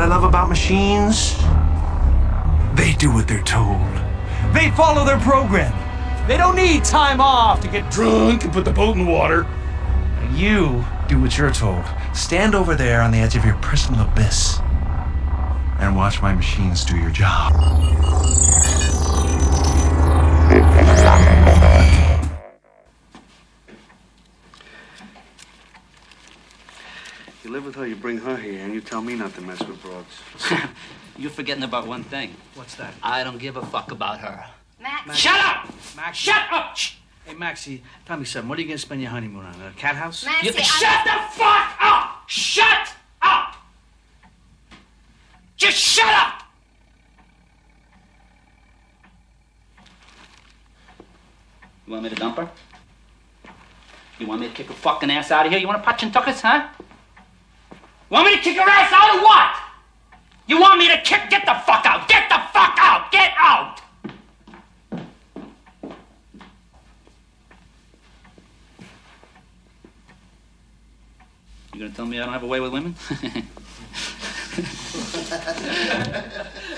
love about machines? They do what they're told. They follow their program. They don't need time off to get drunk and put the boat in the water. You do what you're told. Stand over there on the edge of your personal abyss and watch my machines do your job. You live with her, you bring her here, and you tell me not to mess with broads. You're forgetting about one thing. What's that? I don't give a fuck about her. Max. Shut up! Max. Shut up! Shh. Hey, Maxie, tell me something. What are you going to spend your honeymoon on? A cat house? You, shut the fuck up! Shut up! Just shut up! You want me to dump her? You want me to kick her fucking ass out of here? You want to punch and tuck us, huh? You want me to kick her ass out or what? You want me to kick? Get the fuck out! Get the fuck out! Get out! You gonna tell me I don't have a way with women?